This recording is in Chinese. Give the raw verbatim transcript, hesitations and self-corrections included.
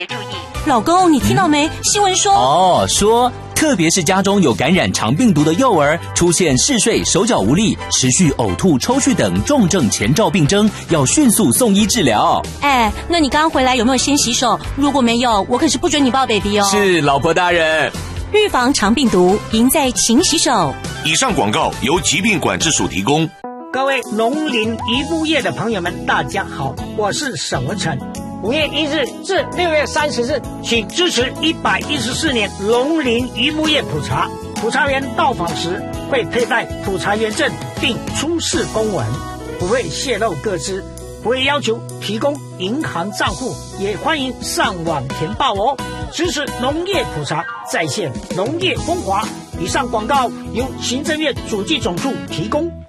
注意。 老公，你听到没？新闻说哦，说特别是家中有感染肠病毒的幼儿，出现嗜睡、手脚无力、持续呕吐、抽搐等重症前兆病征，要迅速送医治疗。 哎，那你刚刚回来有没有先洗手？如果没有，我可是不准你抱 baby 哦。 是，老婆大人。 预防肠病毒，赢在勤洗手。 以上广告由疾病管制署提供。 各位农林渔牧业的朋友们，大家好，我是沈文成。五月一日至六月三十日，请支持一百一十四年农林渔牧业普查。普查员到访时会佩戴普查员证，并出示公文，不会泄露个资，不会要求提供银行账户，也欢迎上网填报哦。支持农业普查，再现农业风华。以上广告由行政院主计总处提供。